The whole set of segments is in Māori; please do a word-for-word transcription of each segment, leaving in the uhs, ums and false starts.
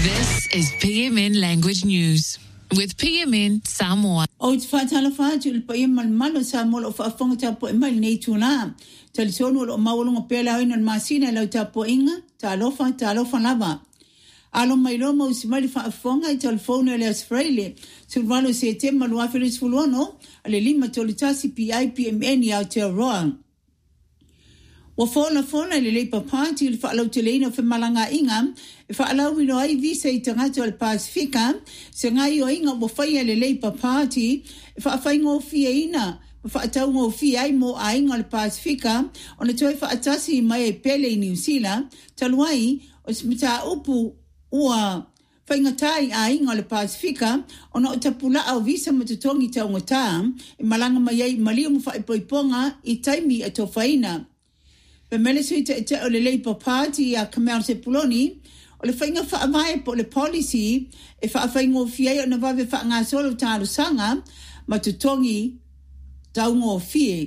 This is P M N Language News with P M N Samoa. O te whaatala whaatu il pa ima malo Samoa o whaafonga tapo ima il nei tūna. Talisonu o maulunga pēla oina masina lau tapo inga, ta alofa, ta alofa lava. Alo mai loma o si mali whaafonga i telefonu ele asfraile. Sulwalo se te maluafiris fuluono, ale lima tolitasi P I P M N i Aotearoa. Wa fona fona le Labour Party le whaalau te leina whi malanga inga, e whaalau ino ai visa i tangata al Pasifika, se ngai o inga wa whaia le Labour Party, e whaafai ngō fia ina, wa whaatau ngō fia ai mo a inga al Pasifika, o na toi whaatasi mai e pele i New Zealand, taluai, o smita upu ua whaingatai a inga al Pasifika, o na o tapula au visa matutongi tau ngota, e malanga mai ai malia mu whaipoiponga i taimi a tofaina. Pe mele sui te te o le Labour Party a Kamal Sepuloni, o le whainga whaamai po le policy, e whaawhaingo fiei o na wawe whaanga solo tālu sanga, ma tutongi taungo fie.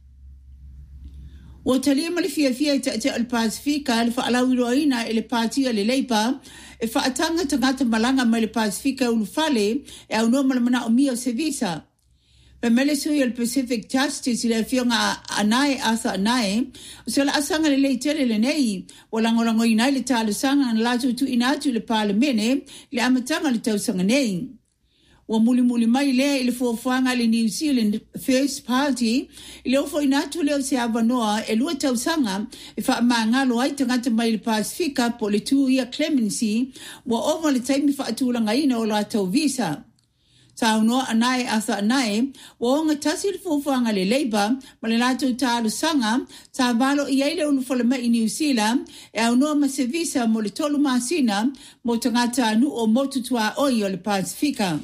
O talia mali fia fia te te o le Pasifika, le whaalawiro ina e le party o le Labour, e whaatanga tangata malanga mai le Pasifika ulu fale, e au no malamana o mio se visa. Pe mele sui al Pacific Justice le fionga anae asa anae, o se la asanga le leitele le nei, o langolango inai le tala sanga na lato tu inatu le parlemene, le amatanga le tausanga nei. O muli muli mai le ile fuafuanga le New Zealand First Party, ile ofo inatu leo se avanoa e lua tausanga, e wha maangalo ai tangata mai le Pasifika po le two year clemency, wa ovo le taimi wha atulanga ina o la tau visa. Tau noa anae asa anae, wa onga tasi le fuafuanga le Labour, ma le lato tālu sanga, ta valo i eile ulufalama i New Zealand, e au noa ma se visa mo le tolu masina, mo tangata anu o motutua oi o le Pasifika.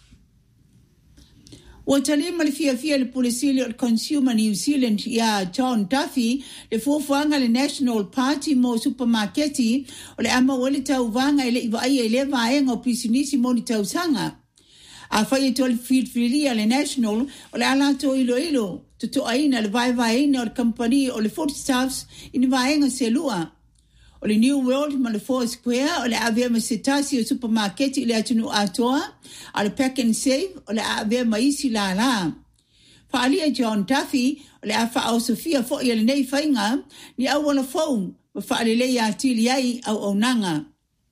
O tali ma le fia fia le pulisili o le Consumer New Zealand ia John Duffy, le fuafuanga le National Party mo supermarketi, o le ama wale tau vanga ele iwa ai ele vaenga o pisinisi mo ni tau sanga. A whai tol field filia le national o le ala to ilo ilo to to aina le vai vai ina o le company o le foodstuffs in vaenga se lua o le New World ma le Four Square o le avea ma setasi o supermarket i le atunu atoa a le Pack and Save o le avea ma isi la la whaalia John Duffy o le awha au Sofia fo i le nei whainga ni au wana phone ma whaale lei a tili ai au au nanga.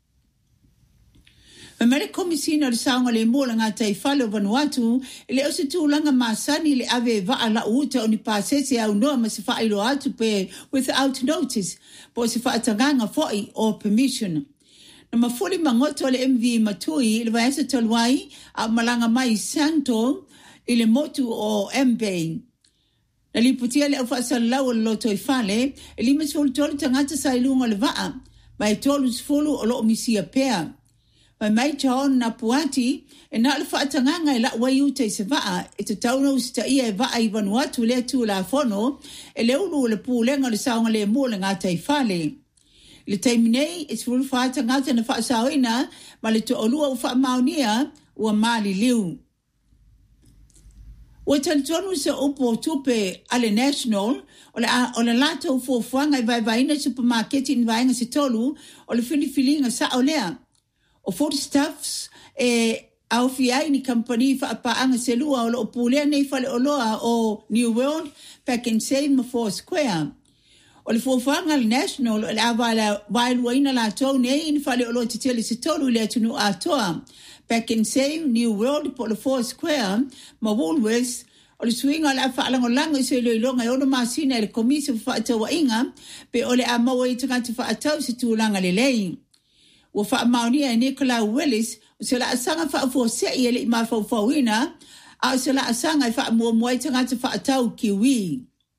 Mele komisina le saunga le mola ngā taifalo Vanuatu, ele o se tūlanga masani le ave vaa la uta o ni pasese au noa ma se whailo atu pe without notice, po se whaatanganga foi or permission. Na mafuli mangoto le M V Matui, le vaesa talwai a malanga mai santo, ile motu o M-Bay. Na liputia le ufa salau o loto i fale, ele ima sfulu tolu tangata sa ilunga le vaa, mai tolu sfulu o lo omisia pea. Mai mai John na puati, e na le whaatanganga e la wai uta i se vaa, e te tauna usta ia e vaa i Vanuatu le tu la fono, e le ulu le pūlenga le saunga le mua ngā taifale. Le taiminei, e sifuru whaatangata na whaasawina, ma le to olua u whaamaunia, ua maali liu. Ua talitonu se upo tupe ale national, o le, o le lato ufuafuanga i vai vaina supermarket in vainga se tolu, o le filifilinga sa o lea. O foodstuffs e au fiai ni company fa paanga selua o lo pulea nei fale o loa o New World Pack and Save ma Four Square. O le fuafuanga le national o le avala wailuaina la tau nei in fale o lo titele se tolu le atunu atoa. Pack and Save New World po le Four Square ma Woolworths o le swinga le awhaalango langa se le ilonga e ono masina le komisi fa atawa inga pe o le amawa i tangata fa atau se tūlanga le lei. Wa wha maunia e Nicola Willis, o se la asanga wha fo se i ele i ma fau fauina, a o se la asanga i wha mua mua i tangata wha atau kiwi.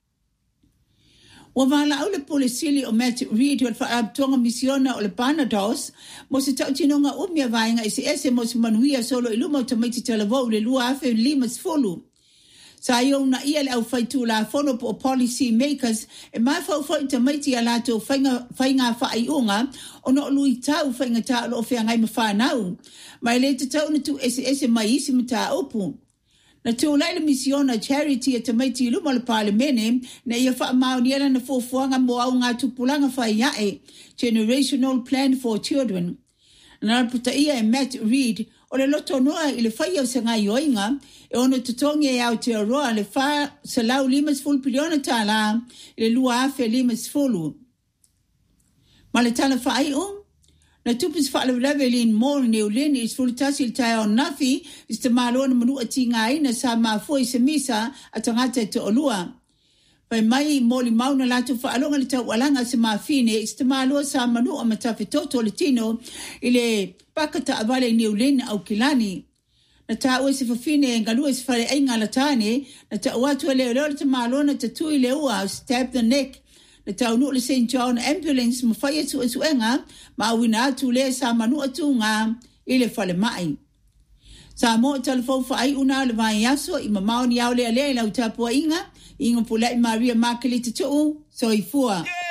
Wa wala au le polisili o Matt Reid o le wha abtonga misiona o le Barnados, mo se tau tinonga umia vainga i se ese mo se manuia solo i luma o tamaiti talavou le lua afe lima sfolu. Sa iau na ia le au whaitu la fono po policy makers e mai whau whai tamaiti a lato whainga whaiunga o no lui tau whainga ta lo whea ngai ma whanau. Mai le te tau na tu ese ese mai isi ma ta upu. Na tu lai le misiona charity e tamaiti luma le parlemene na ia wha mauniana na fuafuanga mo au ngā tupulanga whai yae, Generational Plan for Children. Na puta ia e Matt Reed o le loto noa i le whai au se ngai oinga e ono tutongi e au te aroa le wha se lau limas fulu piliona tā la i le lua afe limas fulu. Ma le tala whai o na tupis wha le lewe lin mōl neu lini is fulu tasi il tai o nafi is te malo na manu ati ngai na sa maa fwoi se misa a tangata te olua. Pai mai moli mauna latu whaalonga le tau walanga se maa fine is te malo sa manu a matafi toto le tino i le pakata avale neu lini au kilani. Na ta ue se fafine ngalua se whare ainga latane na ta uatu e leo leo le te malo na te tui le ua stab the neck. Le tau nu le Saint John ambulance ma whai atu atu enga ma awina atu le sa manu atu ngā i le whale mai. Sa mo telefon whai una le vai aso i ma maoni au lea lea i lau tapua inga inga pula i Maria Makeli te tuu so i fua.